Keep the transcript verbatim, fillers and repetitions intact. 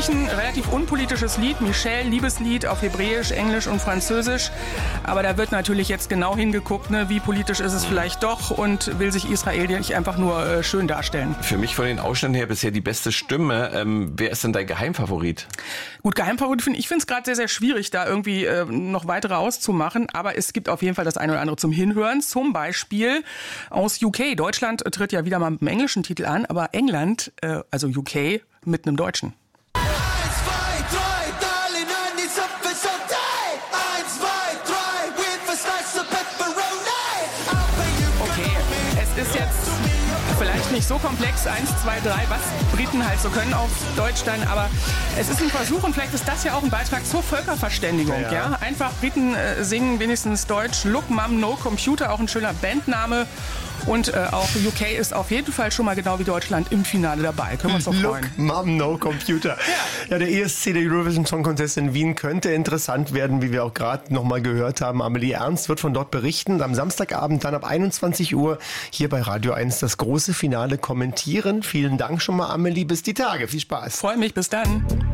eigentlich ein relativ unpolitisches Lied. Michelle, Liebeslied auf Hebräisch, Englisch und Französisch. Aber da wird natürlich jetzt genau hingeguckt, ne, wie politisch ist es vielleicht doch und will sich Israel nicht einfach nur äh, schön darstellen. Für mich von den Ausschnitten her bisher die beste Stimme. Ähm, wer ist denn dein Geheimfavorit? Gut, Geheimfavorit finde ich, finde es gerade sehr, sehr schwierig, da irgendwie äh, noch weitere auszumachen. Aber es gibt auf jeden Fall das eine oder andere zum Hinhören. Zum Beispiel aus U K. Deutschland tritt ja wieder mal mit einem englischen Titel an, aber England, äh, also U K, mit einem deutschen. Ist jetzt vielleicht nicht so komplex, eins, zwei, drei, was Briten halt so können auf Deutsch dann, aber es ist ein Versuch und vielleicht ist das ja auch ein Beitrag zur Völkerverständigung, ja. ja? Einfach Briten äh, singen wenigstens Deutsch. Look Mum No Computer, auch ein schöner Bandname. Und äh, auch U K ist auf jeden Fall schon mal genau wie Deutschland im Finale dabei. Können wir uns doch freuen. Look, Mom, no Computer. Ja. ja, der E S C, der Eurovision Song Contest in Wien, könnte interessant werden, wie wir auch gerade noch mal gehört haben. Amelie Ernst wird von dort berichten. Am Samstagabend dann ab einundzwanzig Uhr hier bei Radio eins das große Finale kommentieren. Vielen Dank schon mal, Amelie. Bis die Tage. Viel Spaß. Freue mich. Bis dann.